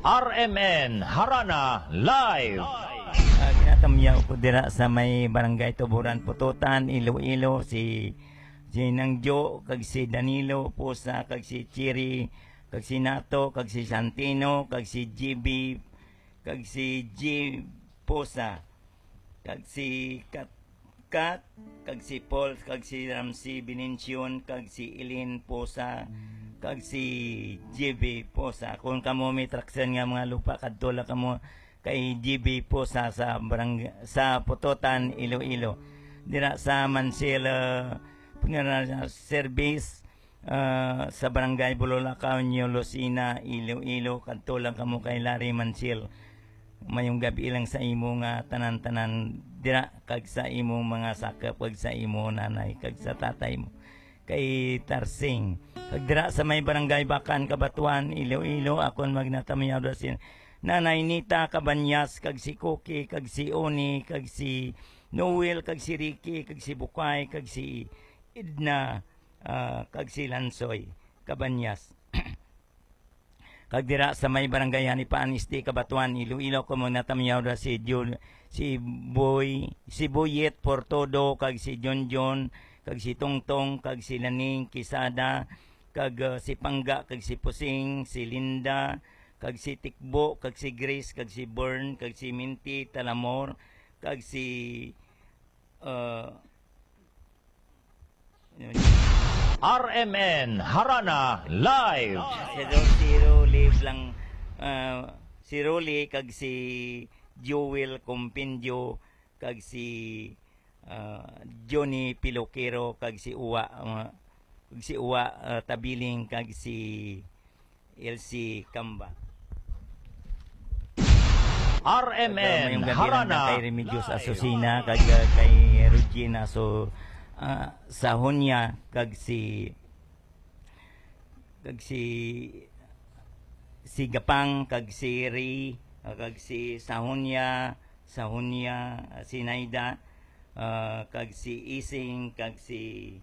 RMN Harana Live. Ginatamyaw ko dira sa may barangay Tuburan Pututan, Iloilo, si Nangjo, kag si Danilo Pusa, kag si Chiri, kag si Nato, kag si Santino, kag si GB, kag si G Pusa, kag si Kat, kag si Paul, kag si Ramsey Bininsyon, kag si Ilin Pusa, kag si GB Pusa. Kung kamo may traksyon nga mga lupa, kadtula kamo kay GB Pusa sa Pututan, Iloilo. Dira sa Mansil service sa barangay Bulolacao, Lucina, Iloilo. Kadtula kamo kay Larry Mansil. Mayong gabi lang sa imo nga tanan-tanan dira, kag sa imo mga sakap, kag sa imo nanay, kag sa tatay mo kay Tarsing, kag dira sa may barangay Bakan, Kabatuan, Iloilo. Akon magnatamyaw da si Nanay Nita Cabanyas, kag si Cookie, kag si Oni, kag si Noel, kag si Ricky, kag si Bukay, kag si Idna, kag si Lansoy Cabanyas. Kag dira sa may barangay Hanipaan, Isti, Kabatuan, Iloilo, ko mong natamyaw da si Boyet Portodo, kag si John, kag si Tongtong, kag si Laning Kisada, kag si Pangga, kag si Pusing, si Linda, kag si Tikbo, kag si Grace, kag si Bern, kag si Minty Talamor, kag si RMN Harana Live. Si Rolly lang, si Rolly, kag si Joel Compindio, kag si Johnny Pilokero, kag si Uwa Tabiling, kag si LC Kamba. RMN Harana kay Remedios Asusina, kag kay Regina Sahonia, kag si Gapang, kag si Ri, kag si Sahonia, si Naida, kag si Ising, kag si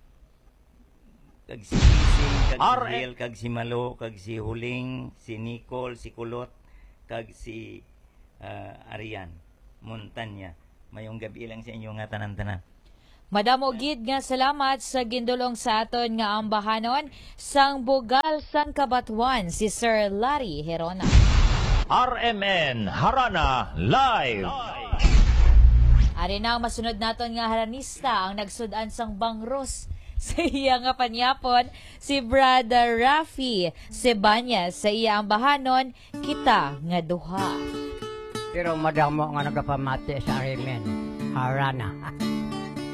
Hiel, kag si Malo, kag si Huling, si Nicole, si Kulot, kag si Arian Montanya. Mayong gabi lang sa inyo nga tanan-tanan. Madamo gid nga salamat sa gindulong sa aton nga ambahanon sang Bugal sang Kabatuan, si Sir Larry Herona. RMN Harana Live. Ari na ang masunod naton nga haranista ang nagsudan sang Bangros sa iya nga panyapon, si Brother Rafi Sebanya, sa iya ambahanon, Kita nga Duha. Pero madamo nga nagapamati sa RMN Harana.